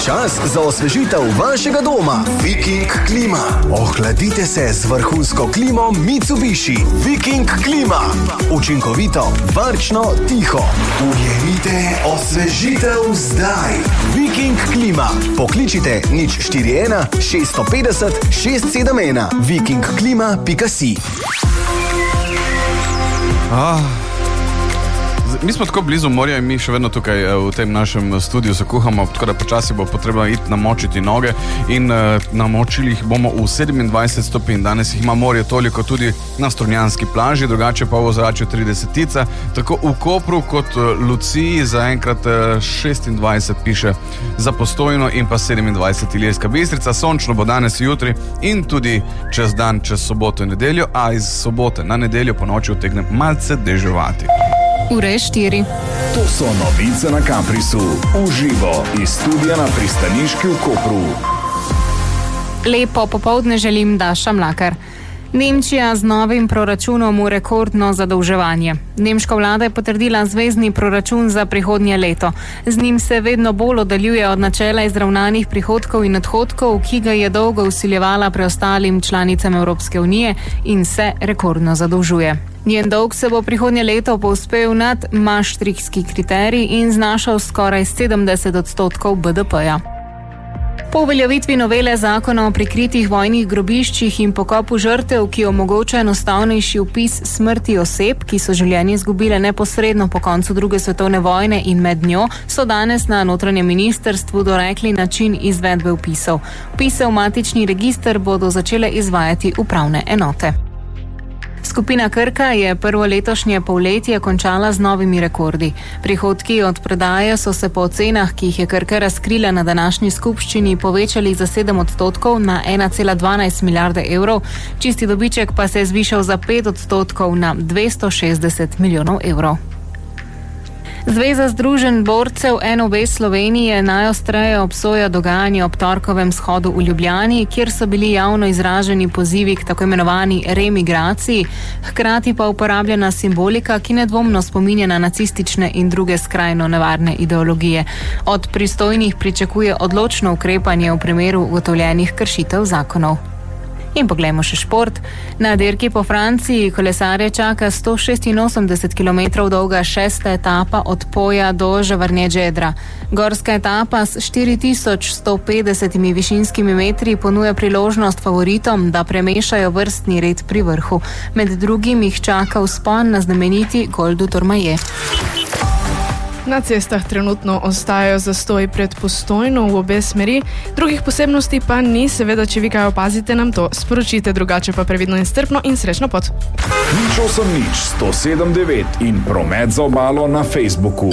Čas za osvežitev vašega doma. Viking Klima. Ohladite se z vrhunsko klimo Mitsubishi. Viking Klima. Učinkovito, varčno, tiho. Ujemite osvežitev zdaj. Viking Klima. Pokličite 041 650 671. vikingklima.si. Mi smo tako blizu morja in mi še vedno tukaj v tem našem studiu se kuhamo, tako da počasi bo potrebno iti namočiti noge in namočili jih bomo v 27 stopinj. Danes jih ima morje toliko tudi na Strunjanski plaži, drugače pa v ozračju 30, tako v Kopru kot Luciji zaenkrat 26 piše za Postojno in pa 27 Ilirska Bistrica. Sončno bo danes jutri in tudi čez dan, čez soboto in nedeljo, a iz sobote na nedeljo po noči utegne malce deževati. Ura je 4. To so novice na Caprisu. Uživo iz studia na Pristaniški v Kopru. Lepo popoldne želim, Daša Mlakar. Nemčija z novim proračunom v rekordno zadolževanje. Nemška vlada je potrdila zvezni proračun za prihodnje leto. Z njim se vedno bolj oddaljuje od načela izravnanih prihodkov in odhodkov, ki ga je dolgo vsiljevala preostalim članicam Evropske unije in se rekordno zadolžuje. Njen dolg se bo prihodnje leto povzpel nad maastrichtski kriterij in znašal skoraj 70% BDP-ja. Po uveljavitvi novele zakona o prikritih vojnih grobiščih in pokopu žrtev, ki omogoča enostavnejši vpis smrti oseb, ki so življenje izgubile neposredno po koncu druge svetovne vojne in med njo, so danes na notranjem ministrstvu dorekli način izvedbe vpisov. Vpise v matični register bodo začele izvajati upravne enote. Skupina Krka je prvo letošnje polletje končala z novimi rekordi. Prihodki od prodaje so se po ocenah, ki jih je Krka razkrila na današnji skupščini, povečali za 7% na 1,12 milijarde evrov, čisti dobiček pa se je zvišal za 5% na 260 milijonov evrov. Zveza združenj borcev NOB Slovenije najostreje obsoja dogajanje ob torkovem shodu v Ljubljani, kjer so bili javno izraženi pozivi k tako imenovani remigraciji, hkrati pa uporabljena simbolika, ki nedvomno spominja na nacistične in druge skrajno nevarne ideologije. Od pristojnih pričakuje odločno ukrepanje v primeru ugotovljenih kršitev zakonov. In poglejmo še šport. Na dirki po Franciji kolesarje čaka 186 km dolga 6. etapa od Poja do Žavarnje-Džedra. Gorska etapa s 4150 višinskimi metri ponuja priložnost favoritom, da premešajo vrstni red pri vrhu. Med drugim jih čaka vzpon na znameniti Col du Tourmalet. Na cestah trenutno ostajajo zastoji pred Postojno v obe smeri, drugih posebnosti pa ni, seveda, če vi kaj opazite, nam to sporočite, drugače pa previdno in strpno in srečno pot. 107.9 in promet za obalo na Facebooku.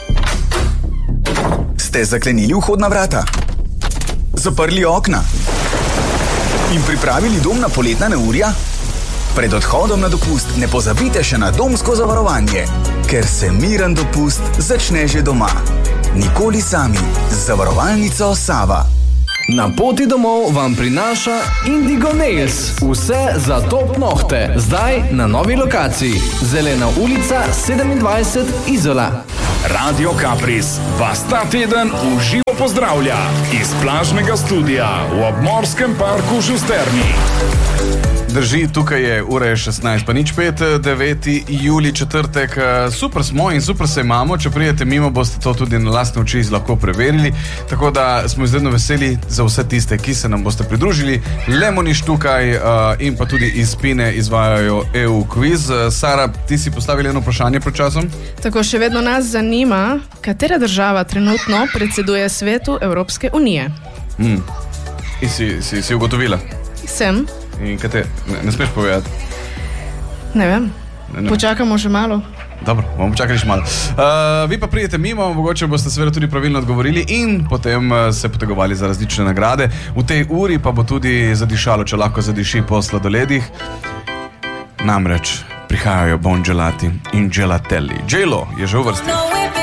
Ste zaklenili vhodna vrata? Zaprli okna? In pripravili dom na poletna neurja? Pred odhodom na dopust ne pozabite še na domsko zavarovanje, ker se miren dopust začne že doma. Nikoli sami z zavarovalnico Sava. Na poti domov vam prinaša Indigo Nails. Vse za top nohte. Zdaj na novi lokaciji. Zelena ulica 27 Izola. Radio Capris vas ta teden v živo pozdravlja iz plažnega studia v obmorskem parku Žusterni. Drži, tukaj je, ura je 16, pa nič 5, 9. juli, četrtek. Super smo in super se imamo. Če prijete mimo, boste to tudi na lastne oči lahko preverili. Tako da smo izredno veseli za vse tiste, ki se nam boste pridružili. Lemoniš tukaj in pa tudi iz Pine izvajajo EU kviz. Sara, ti si postavili eno vprašanje pred časom? Tako, še vedno nas zanima, katera država trenutno predseduje Svetu Evropske unije. In si ugotovila? Sem. In kaj te, ne smeš povedati? Ne vem. Počakamo še malo. Dobro, bomo počakali še malo. Vi pa pridete mimo, mogoče boste seveda tudi pravilno odgovorili in potem se potegovali za različne nagrade. V tej uri pa bo tudi zadišalo, če lahko zadiši po sladoledih. Namreč prihajajo Bon Gelati in Gelatelli. J-Lo je že v vrsti.